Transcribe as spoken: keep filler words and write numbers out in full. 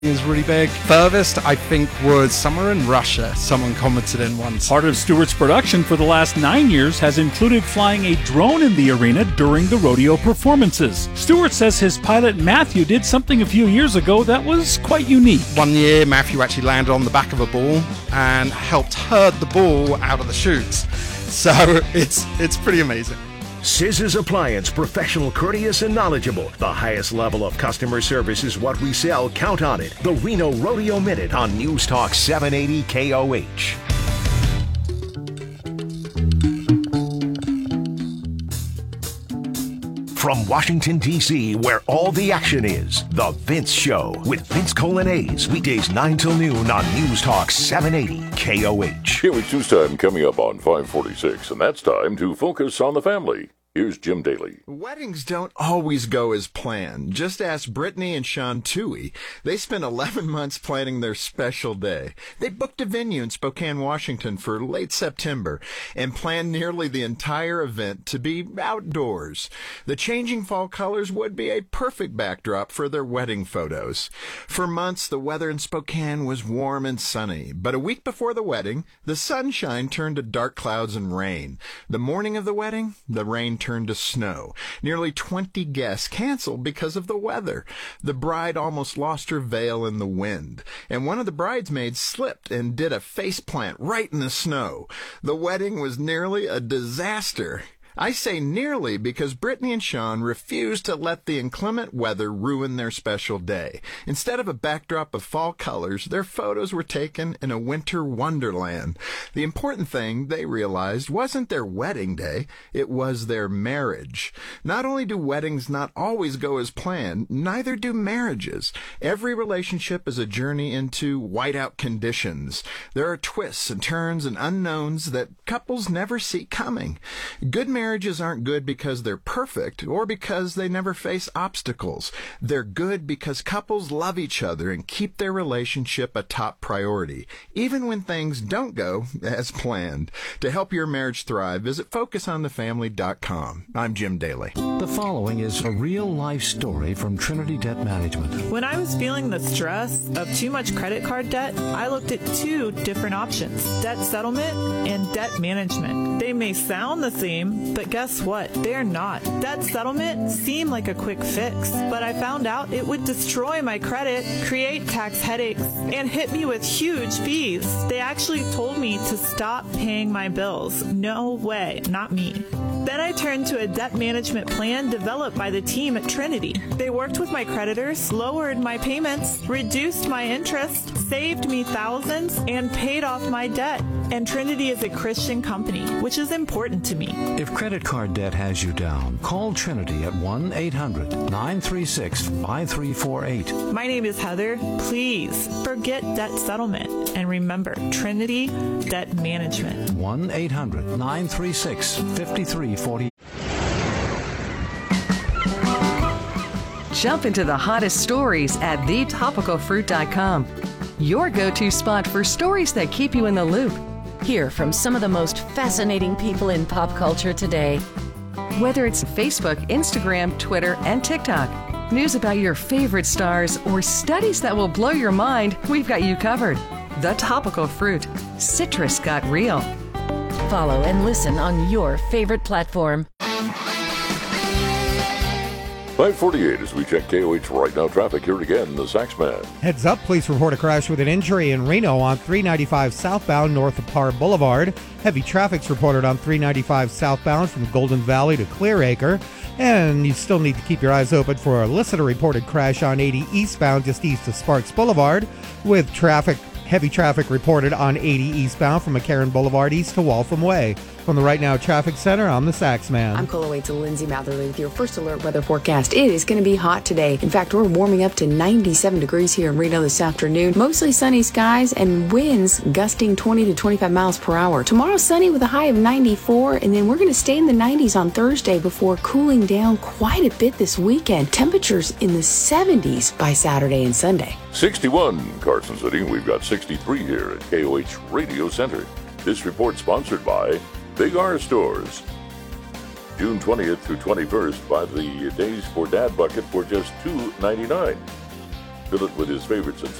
is really big. Furthest, I think, was somewhere in Russia. Someone commented in once. Part of Stewart's production for the last nine years has included flying a drone in the arena during the rodeo performances. Stewart says his pilot Matthew did something a few years ago that was quite unique. One year, Matthew actually landed on the back of a ball and helped herd the ball out of the chutes. So it's it's pretty amazing. Scissors Appliance, professional, courteous, and knowledgeable. The highest level of customer service is what we sell. Count on it. The Reno Rodeo Minute on News Talk seven eighty K O H. From Washington, D C, where all the action is, The Vince Show with Vince Colanese. Weekdays nine till noon on News Talk seven eighty K O H. K O H News Time coming up on five forty-six, and that's time to focus on the family. Here's Jim Daly. Weddings don't always go as planned. Just ask Brittany and Sean Toohey. They spent eleven months planning their special day. They booked a venue in Spokane, Washington for late September and planned nearly the entire event to be outdoors. The changing fall colors would be a perfect backdrop for their wedding photos. For months, the weather in Spokane was warm and sunny, but a week before the wedding, the sunshine turned to dark clouds and rain. The morning of the wedding, the rain turned to snow. Nearly twenty guests canceled because of the weather. The bride almost lost her veil in the wind, and one of the bridesmaids slipped and did a faceplant right in the snow. The wedding was nearly a disaster. I say nearly because Brittany and Sean refused to let the inclement weather ruin their special day. Instead of a backdrop of fall colors, their photos were taken in a winter wonderland. The important thing, they realized, wasn't their wedding day, it was their marriage. Not only do weddings not always go as planned, neither do marriages. Every relationship is a journey into whiteout conditions. There are twists and turns and unknowns that couples never see coming. Good marriages Marriages aren't good because they're perfect or because they never face obstacles. They're good because couples love each other and keep their relationship a top priority, even when things don't go as planned. To help your marriage thrive, visit focus on the family dot com. I'm Jim Daly. The following is a real-life story from Trinity Debt Management. When I was feeling the stress of too much credit card debt, I looked at two different options: debt settlement and debt management. They may sound the same, but guess what? They're not. Debt settlement seemed like a quick fix, but I found out it would destroy my credit, create tax headaches, and hit me with huge fees. They actually told me to stop paying my bills. No way, not me. Then I turned to a debt management plan developed by the team at Trinity. They worked with my creditors, lowered my payments, reduced my interest, saved me thousands, and paid off my debt. And Trinity is a Christian company, which is important to me. If credit card debt has you down, call Trinity at one eight hundred nine three six five three four eight. My name is Heather. Please forget debt settlement and remember Trinity Debt Management. one eight hundred nine three six five three four eight. Jump into the hottest stories at the topical fruit dot com. Your go-to spot for stories that keep you in the loop. Hear from some of the most fascinating people in pop culture today. Whether it's Facebook, Instagram, Twitter, and TikTok, news about your favorite stars, or studies that will blow your mind, we've got you covered. The Topical Fruit. Citrus got real. Follow and listen on your favorite platform. five forty-eight as we check K O H Right Now traffic. Here again, the Saxman. Heads up, police report a crash with an injury in Reno on three ninety-five southbound north of Parr Boulevard. Heavy traffic's reported on three ninety-five southbound from Golden Valley to Clearacre. And you still need to keep your eyes open for a listener reported crash on eighty eastbound just east of Sparks Boulevard, with traffic heavy traffic reported on eighty eastbound from McCarran Boulevard east to Waltham Way. From the Right Now Traffic Center, I'm the Saxman. I'm Cola Waits and Lindsay Matherly with your first alert weather forecast. It is going to be hot today. In fact, we're warming up to ninety-seven degrees here in Reno this afternoon. Mostly sunny skies and winds gusting twenty to twenty-five miles per hour. Tomorrow sunny with a high of ninety-four, and then we're going to stay in the nineties on Thursday before cooling down quite a bit this weekend. Temperatures in the seventies by Saturday and Sunday. sixty-one Carson City. We've got sixty-three here at K O H Radio Center. This report sponsored by Big R Stores. June twentieth through twenty-first, buy the Days for Dad bucket for just two ninety-nine. fill it with his favorites and